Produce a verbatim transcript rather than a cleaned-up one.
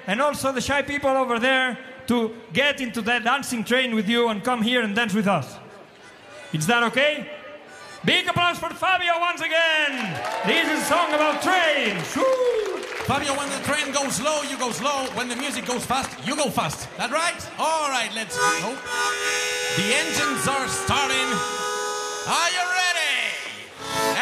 and also the shy people over there to get into that dancing train with you and come here and dance with us. Is that okay? Big applause for Fabio once again. This is a song about trains. Woo! Fabio, when the train goes slow, you go slow. When the music goes fast, you go fast. That right? All right, let's go. The engines are starting. Are you